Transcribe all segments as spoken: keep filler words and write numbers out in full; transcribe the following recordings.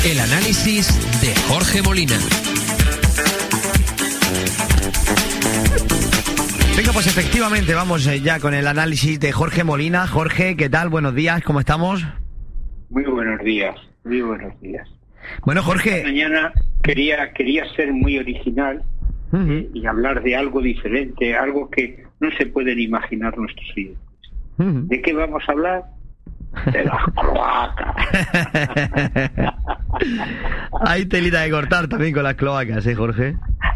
El análisis de Jorge Molina. Venga, pues efectivamente vamos ya con el análisis de Jorge Molina. Jorge, ¿qué tal? Buenos días, ¿cómo estamos? Muy buenos días, muy buenos días. Bueno, Jorge... Esta mañana quería, quería ser muy original uh-huh. eh, y hablar de algo diferente, algo que no se pueden imaginar nuestros oyentes. Uh-huh. ¿De qué vamos a hablar? De las cloacas. Hay telita de cortar también con las cloacas, ¿eh, Jorge?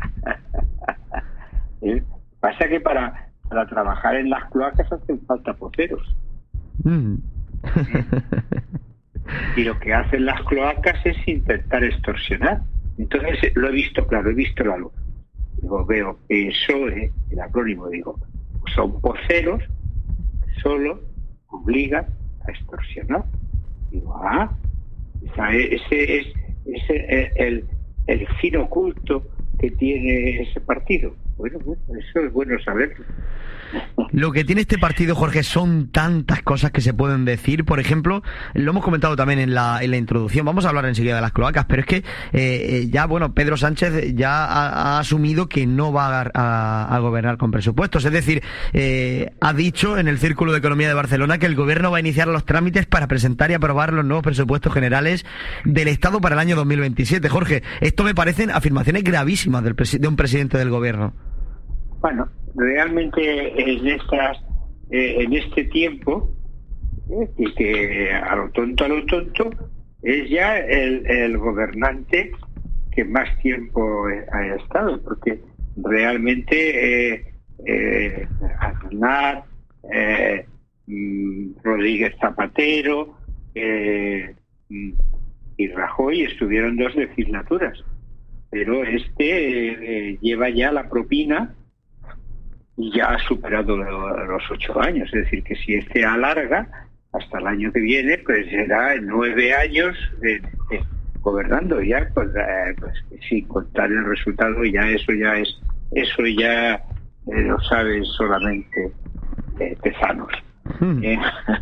¿Eh? Pasa que para, para trabajar en las cloacas hacen falta poceros. Uh-huh. ¿Eh? Y lo que hacen las cloacas es intentar extorsionar. Entonces lo he visto claro, he visto la luz. Digo, veo P S O E, el acrónimo, digo, son poceros que solo obligan a extorsionar. Digo, ah, ese es ese el, el fin oculto que tiene ese partido. Bueno, bueno, eso es bueno saberlo. Lo que tiene este partido, Jorge, son tantas cosas que se pueden decir. Por ejemplo, lo hemos comentado también en la, en la introducción, vamos a hablar enseguida de las cloacas, pero es que eh, ya, bueno, Pedro Sánchez ya ha, ha asumido que no va a, a, a gobernar con presupuestos. Es decir, eh, ha dicho en el Círculo de Economía de Barcelona que el gobierno va a iniciar los trámites para presentar y aprobar los nuevos presupuestos generales del Estado para el año dos mil veintisiete. Jorge, esto me parecen afirmaciones gravísimas del presi- de un presidente del gobierno. Bueno, realmente en estas eh, en este tiempo eh, y que a lo tonto a lo tonto es ya el, el gobernante que más tiempo ha estado, porque realmente eh, eh, Aznar, eh, Rodríguez Zapatero eh, y Rajoy estuvieron dos legislaturas, pero este eh, lleva ya la propina y ya ha superado los ocho años. Es decir, que si este alarga hasta el año que viene, pues será nueve años de, de, gobernando ya, pues, eh, pues sin contar el resultado, ya eso ya es, eso ya eh, lo saben solamente eh, tezanos. Hmm. Eh,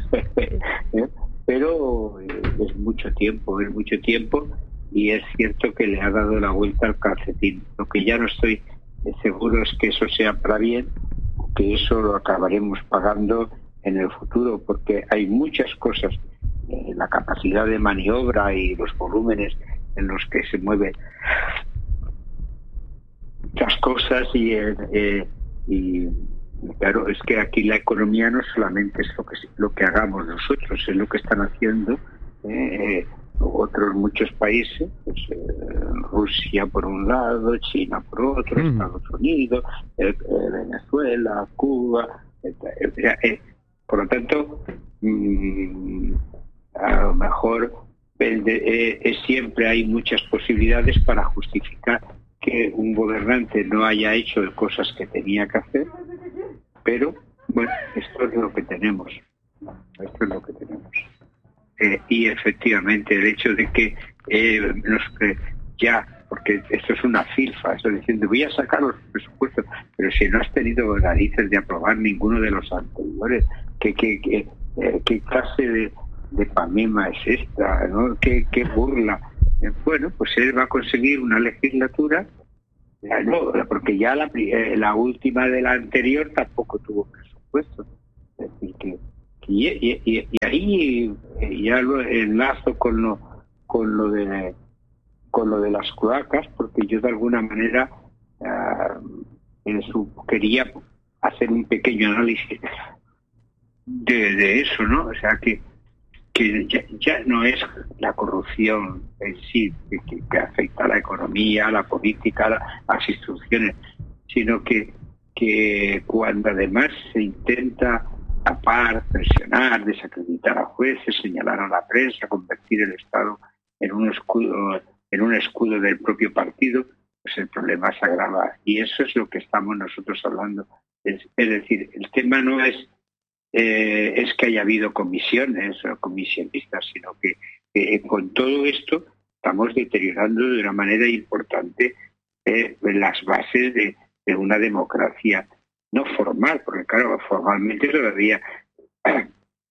pero eh, es mucho tiempo, es mucho tiempo, y es cierto que le ha dado la vuelta al calcetín. Lo que ya no estoy seguro es que eso sea para bien, que eso lo acabaremos pagando en el futuro, porque hay muchas cosas, eh, la capacidad de maniobra y los volúmenes en los que se mueven muchas cosas, y, eh, y claro, es que aquí la economía no solamente es lo que lo que hagamos nosotros, es lo que están haciendo eh, otros muchos países, pues, eh, Rusia por un lado, China por otro, mm. Estados Unidos, eh, eh, Venezuela, Cuba, eh, eh, eh, por lo tanto, mmm, a lo mejor eh, eh, siempre hay muchas posibilidades para justificar que un gobernante no haya hecho cosas que tenía que hacer, pero bueno, esto es lo que tenemos, esto es lo que tenemos. Eh, y efectivamente el hecho de que eh, nos, eh, ya, porque esto es una filfa, estoy diciendo voy a sacar los presupuestos, pero si no has tenido narices de aprobar ninguno de los anteriores, ¿qué, qué, qué, eh, qué clase de, de pamema es esta, ¿no? ¿Qué, qué burla? Eh, bueno, pues él va a conseguir una legislatura, ya no, porque ya la, eh, la última de la anterior tampoco tuvo presupuesto, es decir que Y, y, y, y ahí ya lo enlazo con lo con lo de con lo de las cloacas, porque yo de alguna manera uh, en su, quería hacer un pequeño análisis de, de eso, ¿no? O sea que que ya, ya no es la corrupción en sí que, que afecta a la economía, a la política, a, la, a las instituciones, sino que que cuando además se intenta tapar, presionar, desacreditar a jueces, señalar a la prensa, convertir el Estado en un escudo, en un escudo del propio partido, pues el problema se agrava. Y eso es lo que estamos nosotros hablando. Es, es decir, el tema no es eh, es que haya habido comisiones o comisionistas, sino que eh, con todo esto estamos deteriorando de una manera importante eh, las bases de, de una democracia no formal, porque claro, formalmente todavía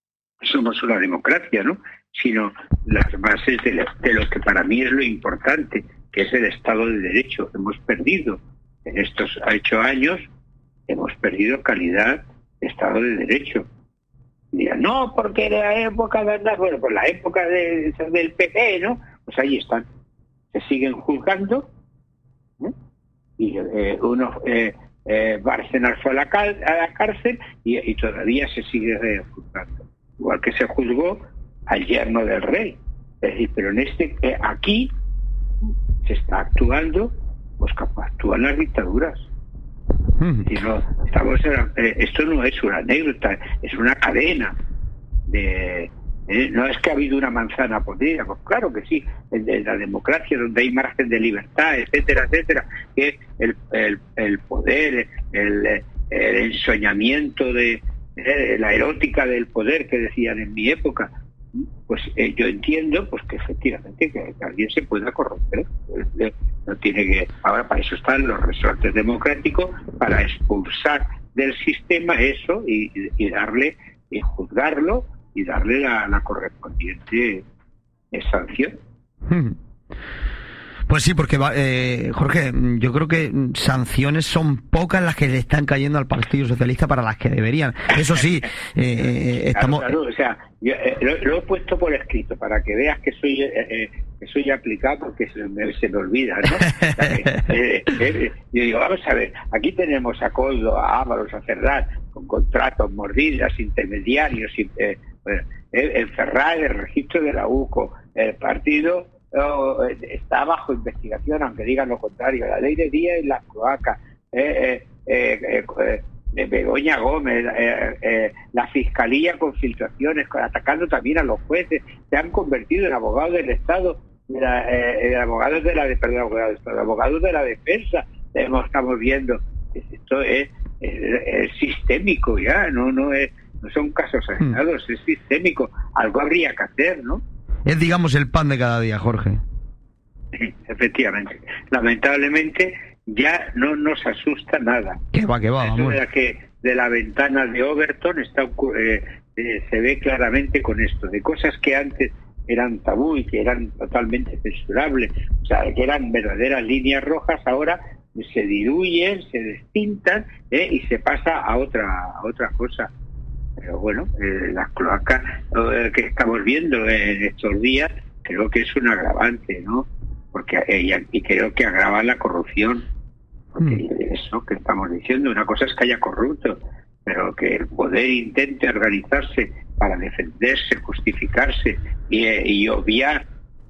somos una democracia, ¿no? Sino las bases de, la, de lo que para mí es lo importante, que es el Estado de Derecho. Hemos perdido en estos ocho años, hemos perdido calidad de Estado de Derecho. Dirán, no, porque era la época de andar, bueno, pues la época de, del P P, ¿no? Pues ahí están. Se siguen juzgando, ¿eh? Y eh, uno, eh, eh, Bárcenas fue a la, cal, a la cárcel y, y todavía se sigue eh, juzgando. Igual que se juzgó al yerno del rey. Es decir, pero en este, eh, aquí se está actuando, pues como actúan las dictaduras. Mm. Si no, estamos en, eh, esto no es una anécdota, es una cadena de... Eh, no es que ha habido una manzana podrida, pues claro que sí, en, en la democracia donde hay margen de libertad, etcétera, etcétera, que el, el, el poder, el, el ensoñamiento de eh, la erótica del poder que decían en mi época, pues eh, yo entiendo pues que efectivamente que, que alguien se pueda corromper. Eh, no tiene que, ahora para eso están los resortes democráticos, para expulsar del sistema eso y, y darle y juzgarlo y darle la, la correspondiente sanción. Pues sí, porque eh, Jorge, yo creo que sanciones son pocas las que le están cayendo al Partido Socialista para las que deberían. Eso sí, eh, estamos... Claro, claro, o sea, yo, eh, lo, lo he puesto por escrito para que veas que soy eh, eh, que soy aplicado porque se me, se me olvida, ¿no? O sea, eh, eh, eh, yo digo, vamos a ver, aquí tenemos a Coldo, a Ábalos, a Cerdán, con contratos, mordidas, intermediarios, eh, bueno, el Ferraz, el registro de la U C O, el partido oh, está bajo investigación, aunque digan lo contrario, la ley de Díaz y las cloacas, eh, eh, eh, eh, Begoña Gómez, eh, eh, la fiscalía con filtraciones, atacando también a los jueces, se han convertido en abogados del Estado, de la, eh, abogados de la de, perdón, abogados, abogados de la defensa, estamos viendo, esto es, es, es sistémico ya, no, no es no son casos aislados, mm. es sistémico. Algo habría que hacer, ¿no? Es, digamos, el pan de cada día, Jorge. Efectivamente. Lamentablemente ya no nos asusta nada. Que va, que va, Eso de la que de la ventana de Overton está eh, eh, se ve claramente con esto, de cosas que antes eran tabú y que eran totalmente censurables, o sea, que eran verdaderas líneas rojas, ahora se diluyen, se destintan eh, y se pasa a otra a otra cosa. Pero bueno, eh, las cloacas eh, que estamos viendo en estos días creo que es un agravante, ¿no? Porque eh, y creo que agrava la corrupción. Porque mm. eso que estamos diciendo, una cosa es que haya corrupto, pero que el poder intente organizarse para defenderse, justificarse y, eh, y obviar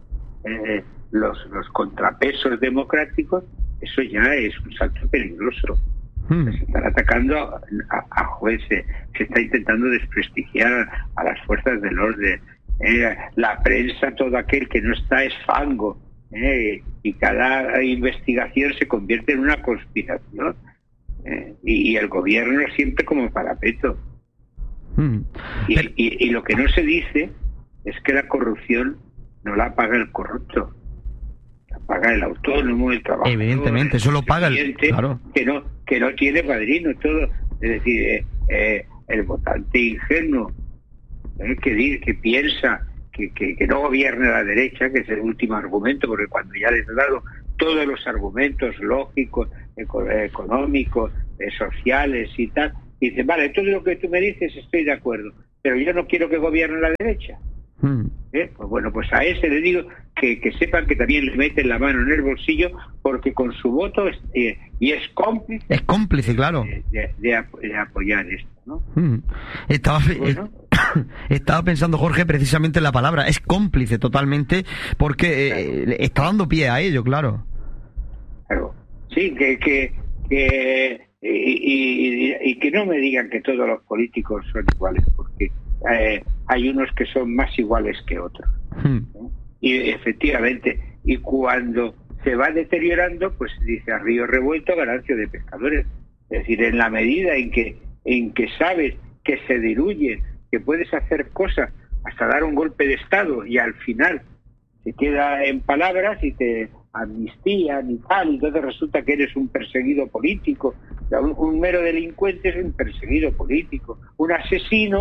eh, los, los contrapesos democráticos, eso ya es un salto peligroso. Se están atacando a, a, a jueces, se está intentando desprestigiar a las fuerzas del orden, eh, la prensa, todo aquel que no está es fango, eh, y cada investigación se convierte en una conspiración, eh, y, y el gobierno siempre como parapeto. Mm. Y, y, y lo que no se dice es que la corrupción no la paga el corrupto, la paga el autónomo, el trabajador. Evidentemente, eso lo paga el... Claro. Que no, que no tiene padrino, todo. Es decir, eh, eh, el votante ingenuo, eh, que, que piensa que, que, que no gobierne la derecha, que es el último argumento, porque cuando ya les he dado todos los argumentos lógicos, eco, económicos, eh, sociales y tal, dice, vale, todo lo que tú me dices estoy de acuerdo, pero yo no quiero que gobierne la derecha. Mm. ¿Eh? Pues bueno, pues a ese le digo que, que sepan que también le meten la mano en el bolsillo, porque con su voto es, eh, y es cómplice. Es cómplice, claro. De, de, de, de apoyar esto, ¿no? Mm. Estaba, bueno. Estaba pensando, Jorge, precisamente en la palabra. Es cómplice totalmente, porque claro. eh, está dando pie a ello, claro. Claro. Sí, que... que, que y, y, y que no me digan que todos los políticos son iguales, porque Eh, hay unos que son más iguales que otros, ¿no? Y efectivamente, y cuando se va deteriorando, pues dice a río revuelto ganancia de pescadores. Es decir, en la medida en que en que sabes que se diluye, que puedes hacer cosas hasta dar un golpe de estado y al final se queda en palabras y te amnistían y tal, y entonces resulta que eres un perseguido político. O sea, un, un mero delincuente es un perseguido político, un asesino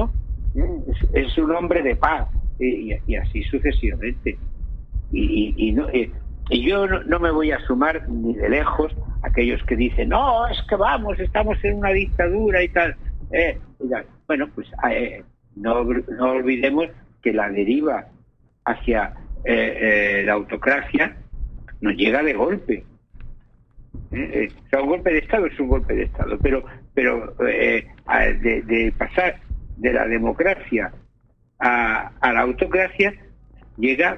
es, es un hombre de paz, y, y así sucesivamente. Y, y, y, no, eh, y yo no, no me voy a sumar ni de lejos a aquellos que dicen, no, es que vamos, estamos en una dictadura y tal. Eh, y tal. Bueno, pues eh, no, no olvidemos que la deriva hacia eh, eh, la autocracia nos llega de golpe. Eh, o sea, un golpe de Estado es un golpe de Estado, pero pero eh, de, de pasar de la democracia a, a la autocracia llega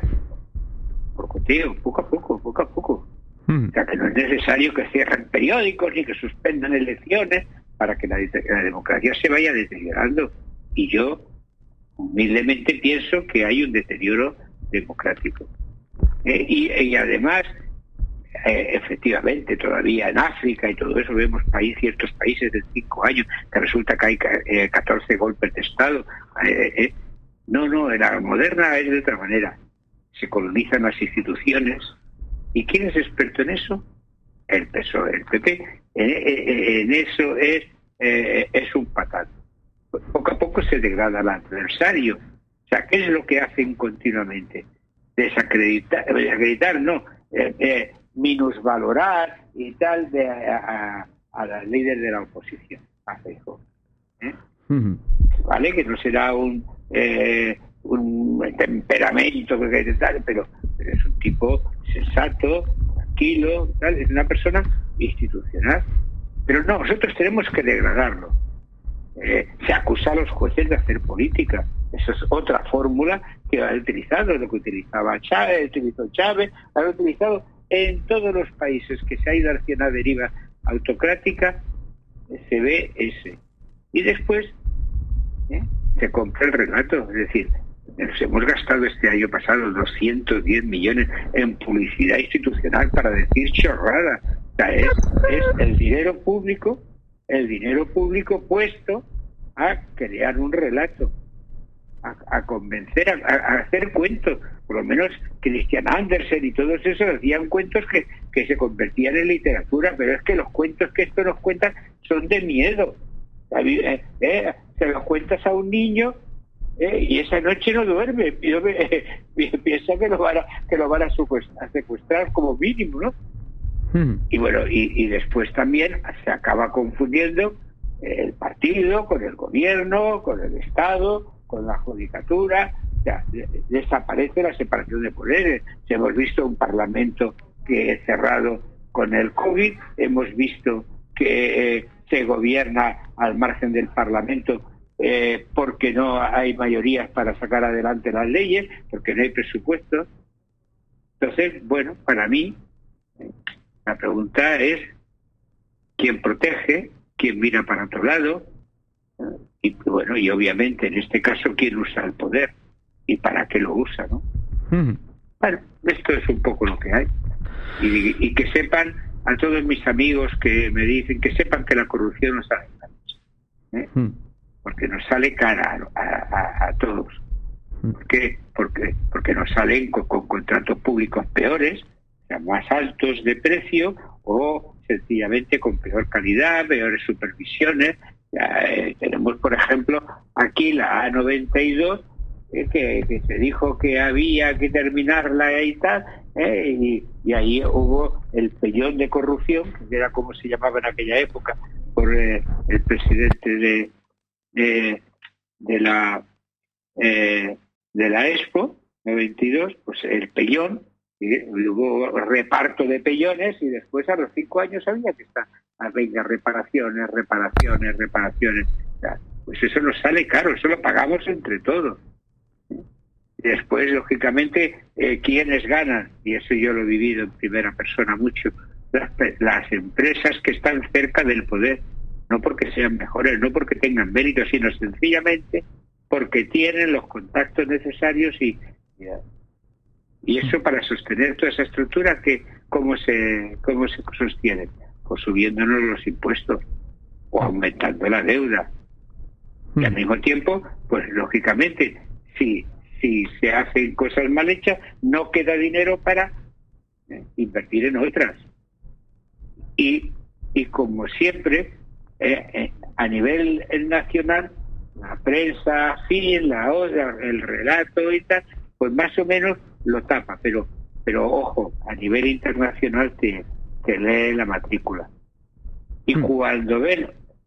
por coteo, poco a poco, poco a poco. Mm. O sea, que no es necesario que cierren periódicos ni que suspendan elecciones para que la, la democracia se vaya deteriorando. Y yo humildemente pienso que hay un deterioro democrático. Eh, y, y además, eh, efectivamente, todavía en África y todo eso vemos país, ciertos países de cinco años que resulta que hay eh, catorce golpes de Estado. Eh, eh. No, no, en la moderna es de otra manera. Se colonizan las instituciones. ¿Y quién es experto en eso? El P S O E, el P P. En, en, en eso es, eh, es un patán. Poco a poco se degrada al adversario. O sea, ¿qué es lo que hacen continuamente? Desacreditar, desacreditar no, eh, eh, minusvalorar y tal de, a, a, a las líderes de la oposición. ¿Eh? Uh-huh. Vale, que no será un eh, un temperamento que tal, pero, pero es un tipo sensato, tranquilo, tal, es una persona institucional. Pero no, nosotros tenemos que degradarlo. Eh, se acusa a los jueces de hacer política. Eso es otra fórmula que ha utilizado, lo que utilizaba Chávez, utilizó Chávez, ha utilizado en todos los países que se ha ido hacia una deriva autocrática, se ve ese. Y después ¿eh? se compra el relato, es decir, nos hemos gastado este año pasado doscientos diez millones en publicidad institucional para decir chorrada. O sea, es, es el dinero público, el dinero público puesto a crear un relato, a, a convencer, a, a hacer cuentos. Por lo menos Christian Andersen y todos esos hacían cuentos que, que se convertían en literatura, pero es que los cuentos que esto nos cuentan son de miedo. Eh, eh, se los cuentas a un niño eh, y esa noche no duerme, eh, piensa que lo van a, que lo van a secuestrar, a secuestrar como mínimo, ¿no? Hmm. Y bueno, y, y después también se acaba confundiendo el partido con el gobierno, con el Estado, con la judicatura. O sea, desaparece la separación de poderes. Hemos visto un parlamento que es cerrado con el COVID, hemos visto que eh, se gobierna al margen del Parlamento eh, porque no hay mayorías para sacar adelante las leyes, porque no hay presupuesto. Entonces, bueno, para mí la pregunta es quién protege, quién mira para otro lado, y bueno, y obviamente en este caso quién usa el poder y para qué lo usa, ¿no? Mm. Bueno, esto es un poco lo que hay. Y, y que sepan a todos mis amigos que me dicen, que sepan que la corrupción nos sale cara, ¿eh? Mm. Porque nos sale cara a, a, a todos. ¿Por qué? Porque, porque nos salen con, con contratos públicos peores, o sea, más altos de precio, o sencillamente con peor calidad, peores supervisiones. Ya, eh, tenemos, por ejemplo, aquí la A noventa y dos, eh, que, que se dijo que había que terminarla y tal, eh, y, y ahí hubo el pellón de corrupción, que era como se llamaba en aquella época, por eh, el presidente de, de, de la eh, de la Expo noventa y dos, pues el pellón. Y hubo reparto de pellones y después a los cinco años había que estar a venga, reparaciones, reparaciones, reparaciones. O sea, pues eso nos sale caro, eso lo pagamos entre todos. Y después, lógicamente, eh, ¿quiénes ganan? Y eso yo lo he vivido en primera persona mucho. Las, las empresas que están cerca del poder, no porque sean mejores, no porque tengan méritos, sino sencillamente porque tienen los contactos necesarios y... y Y eso para sostener toda esa estructura, que ¿cómo se cómo se sostiene? Pues subiéndonos los impuestos o aumentando la deuda. Y al mismo tiempo, pues lógicamente, si, si se hacen cosas mal hechas, no queda dinero para eh, invertir en otras. Y, y como siempre, eh, eh, a nivel nacional, la prensa, sí, la otra, el relato y tal, pues más o menos lo tapa, pero pero ojo, a nivel internacional te, te lee la matrícula. Y cuando ven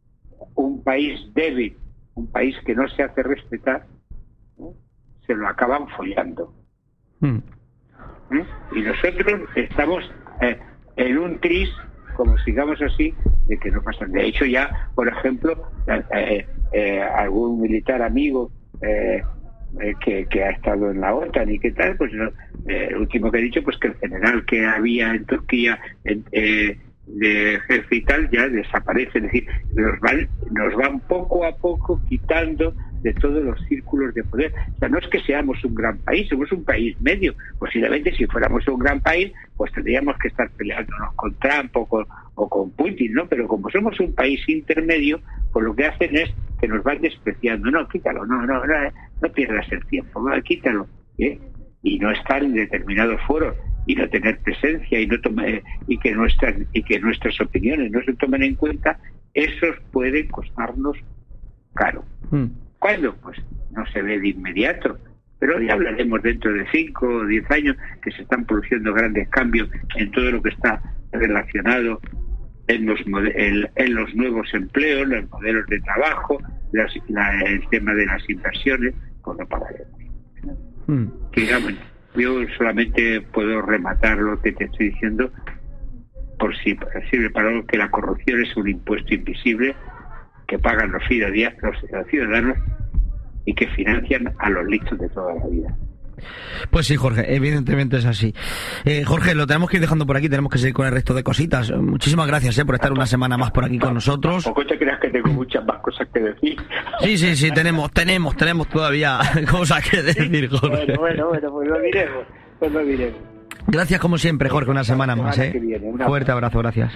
un país débil, un país que no se hace respetar, ¿no?, se lo acaban follando. Mm. ¿Eh? Y nosotros estamos eh, en un tris, como sigamos así, de que no pasan. De hecho, ya, por ejemplo, eh, eh, algún militar amigo eh, eh, que, que ha estado en la OTAN y qué tal, pues no, eh, el último que he dicho, pues que el general que había en Turquía en, eh, de ejército y tal ya desaparece. Es decir, nos van, nos van poco a poco quitando de todos los círculos de poder. O sea, no es que seamos un gran país, somos un país medio. Posiblemente si fuéramos un gran país, pues tendríamos que estar peleándonos con Trump o con, o con Putin, ¿no? Pero como somos un país intermedio, pues lo que hacen es que nos van despreciando. No, quítalo, no, no, no, no pierdas el tiempo, no, quítalo, ¿eh? Y no estar en determinados foros y no tener presencia y no toma, eh, y que nuestras y que nuestras opiniones no se tomen en cuenta, esos pueden costarnos caro. Mm. ¿Cuándo? Pues no se ve de inmediato, pero ya hablaremos dentro de cinco o diez años, que se están produciendo grandes cambios en todo lo que está relacionado en los en, en los nuevos empleos, los modelos de trabajo, las, la, el tema de las inversiones, pues no pagaremos. Mm. Digamos, yo solamente puedo rematar lo que te estoy diciendo, por si sirve para algo, que la corrupción es un impuesto invisible que pagan los ciudadanos y que financian a los listos de toda la vida. Pues sí, Jorge, evidentemente es así. Eh, Jorge, lo tenemos que ir dejando por aquí, tenemos que seguir con el resto de cositas. Muchísimas gracias eh, por estar una semana más por aquí con nosotros. Tampoco te creas que tengo muchas más cosas que decir. Sí, sí, sí, tenemos, tenemos, tenemos todavía cosas que decir, Jorge. Bueno, bueno, bueno, pues lo diremos, pues lo diremos. Gracias como siempre, Jorge, una semana más. Eh. Fuerte abrazo, gracias.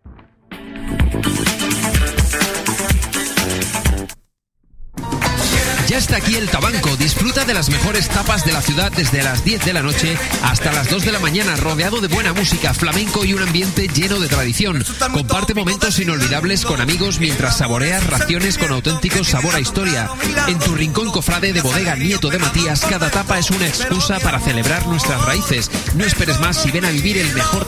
Ya está aquí el Tabanco. Disfruta de las mejores tapas de la ciudad desde las diez de la noche hasta las dos de la mañana, rodeado de buena música, flamenco y un ambiente lleno de tradición. Comparte momentos inolvidables con amigos mientras saboreas raciones con auténtico sabor a historia. En tu rincón cofrade de Bodega Nieto de Matías, cada tapa es una excusa para celebrar nuestras raíces. No esperes más y ven a vivir el mejor